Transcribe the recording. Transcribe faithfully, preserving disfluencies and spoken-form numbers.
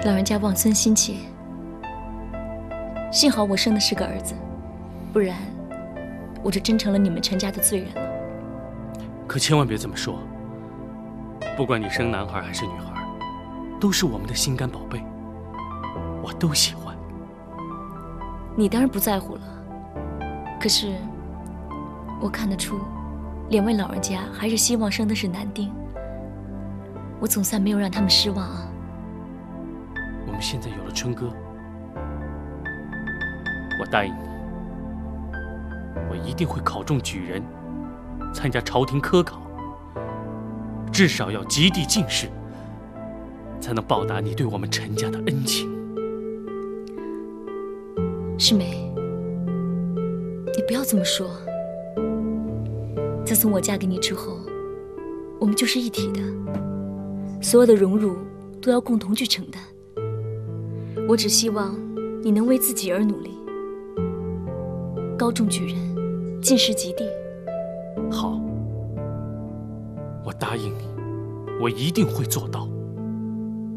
老人家望孙心切，幸好我生的是个儿子，不然我就真成了你们陈家的罪人了。 可千万别这么说，不管你生男孩还是女孩，都是我们的心肝宝贝，我都喜欢。 你当然不在乎了，可是我看得出，两位老人家还是希望生的是男丁。我总算没有让他们失望啊。 我们现在有了春哥，我答应你，我一定会考中举人，参加朝廷科考，至少要及第进士，才能报答你对我们陈家的恩情。 世美，你不要这么说。自从我嫁给你之后，我们就是一体的，所有的荣辱都要共同去承担。我只希望你能为自己而努力，高中举人，进士及第。 好，我答应你，我一定会做到。